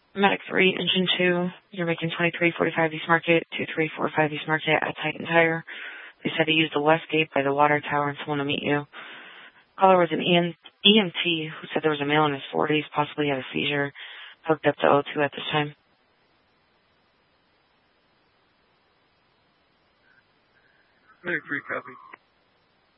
Medic 3, Engine 2, you're making 2345 East Market, 2345 East Market at Titan Tire. They said to use the west gate by the water tower and someone to meet you. Caller was an EMT who said there was a male in his 40s, possibly had a seizure, hooked up to O2 at this time. Medic 3, copy.